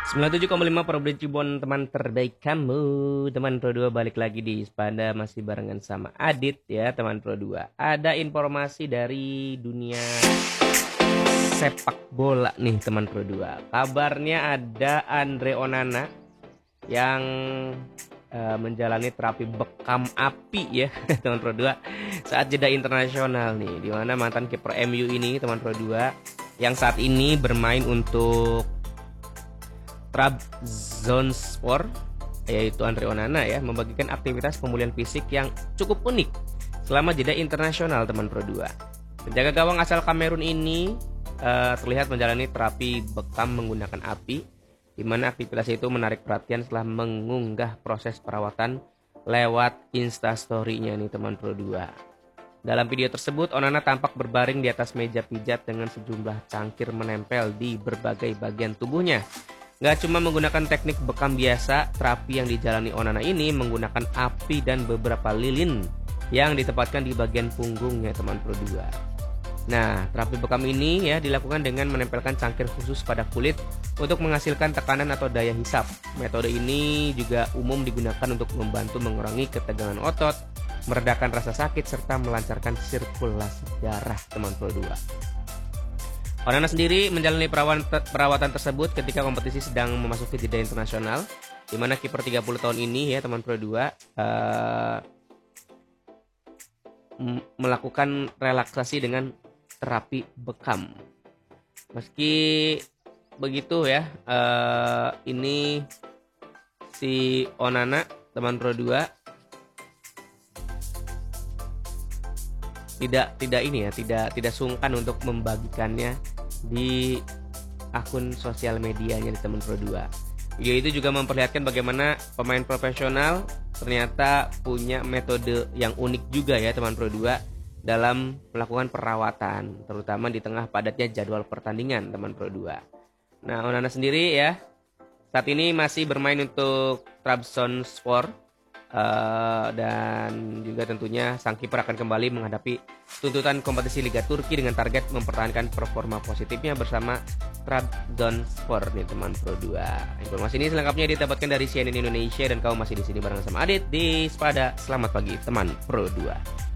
97,5 Probri Cibon, teman terbaik kamu. Teman Pro 2 balik lagi di Spada, masih barengan sama Adit ya teman Pro 2. Ada informasi dari dunia sepak bola nih teman Pro 2. Kabarnya ada Andre Onana yang menjalani terapi bekam api ya teman Pro 2 saat jeda internasional nih, dimana mantan kiper MU ini teman Pro 2 yang saat ini bermain untuk Trabzonspor, yaitu Andre Onana ya, membagikan aktivitas pemulihan fisik yang cukup unik selama jeda internasional teman Pro 2. Penjaga gawang asal Kamerun ini terlihat menjalani terapi bekam menggunakan api, di mana aktivitas itu menarik perhatian setelah mengunggah proses perawatan lewat Instastory-nya nih teman Pro 2. Dalam video tersebut, Onana tampak berbaring di atas meja pijat dengan sejumlah cangkir menempel di berbagai bagian tubuhnya. Gak cuma menggunakan teknik bekam biasa, terapi yang dijalani Onana ini menggunakan api dan beberapa lilin yang ditempatkan di bagian punggungnya teman Pro 2. Nah, terapi bekam ini ya dilakukan dengan menempelkan cangkir khusus pada kulit untuk menghasilkan tekanan atau daya hisap. Metode ini juga umum digunakan untuk membantu mengurangi ketegangan otot, meredakan rasa sakit, serta melancarkan sirkulasi darah teman Pro 2. Onana sendiri menjalani perawatan tersebut ketika kompetisi sedang memasuki jeda internasional, di mana kiper 30 tahun ini ya teman Pro 2 melakukan relaksasi dengan terapi bekam. Meski begitu ya, ini si Onana teman Pro 2 tidak sungkan untuk membagikannya di akun sosial medianya di teman Pro 2. Video itu juga memperlihatkan bagaimana pemain profesional ternyata punya metode yang unik juga ya teman Pro 2 dalam melakukan perawatan, terutama di tengah padatnya jadwal pertandingan teman Pro 2. Nah, Onana sendiri ya saat ini masih bermain untuk Trabzonspor. Dan juga tentunya sang kiper akan kembali menghadapi tuntutan kompetisi Liga Turki dengan target mempertahankan performa positifnya bersama Trabzonspor nih teman Pro 2. Informasi ini selengkapnya didapatkan dari CNN Indonesia dan kamu masih di sini bareng sama Adit di Spada. Selamat pagi teman Pro 2.